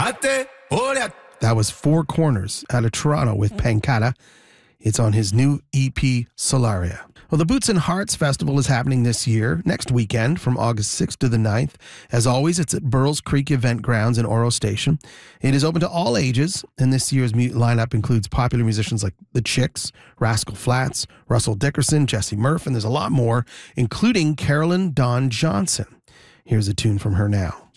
That was Four Corners out of Toronto with Pancada. It's on his new EP, Solaria. Well, the Boots and Hearts Festival is happening this year, next weekend, from August 6th to the 9th. As always, it's at Burles Creek Event Grounds in Oro Station. It is open to all ages, and this year's lineup includes popular musicians like The Chicks, Rascal Flatts, Russell Dickerson, Jesse Murph, and there's a lot more, including Carolyn Dawn Johnson. Here's a tune from her now.